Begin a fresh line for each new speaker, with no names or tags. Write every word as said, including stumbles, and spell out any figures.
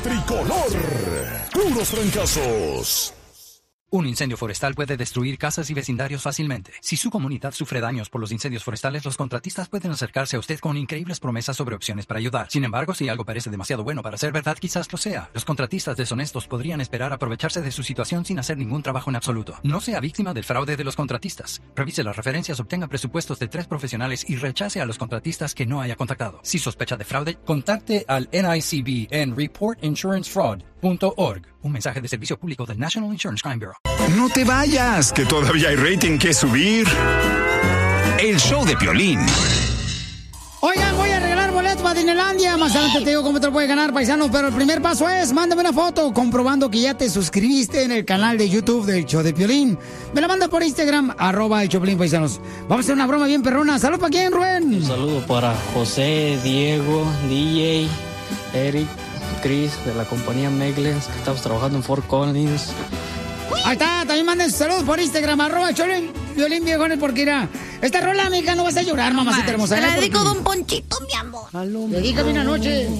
Tricolor. Puros fracasos.
Un incendio forestal puede destruir casas y vecindarios fácilmente. Si su comunidad sufre daños por los incendios forestales, los contratistas pueden acercarse a usted con increíbles promesas sobre opciones para ayudar. Sin embargo, si algo parece demasiado bueno para ser verdad, quizás lo sea. Los contratistas deshonestos podrían esperar aprovecharse de su situación sin hacer ningún trabajo en absoluto. No sea víctima del fraude de los contratistas. Revise las referencias, obtenga presupuestos de tres profesionales y rechace a los contratistas que no haya contactado. Si sospecha de fraude, contacte al N I C B en report insurance fraud punto org. Un mensaje de servicio público del National Insurance Crime Bureau.
No te vayas, que todavía hay rating que subir. El show de Piolín.
Oigan, voy a regalar boletos para Disneylandia. Más adelante te digo cómo te lo puedes ganar, paisano. Pero el primer paso es, mándame una foto comprobando que ya te suscribiste en el canal de YouTube del show de Piolín. Me la mandas por Instagram, arroba el Choplin, paisanos. Vamos a hacer una broma bien perrona. ¿Salud para quién, Rubén?
Un saludo para José, Diego, D J, Eric, Chris, de la compañía Meglens, que estamos trabajando en Fort Collins.
Ahí está, también manden saludos por Instagram, arroba Choplin, Piolín, viejones, porque irá. Esta rola, amiga, no vas a llorar, mamacita hermosa.
Te la
¿eh?
dedico
Porque...
Don Ponchito, mi amor.
Dedícame una noche.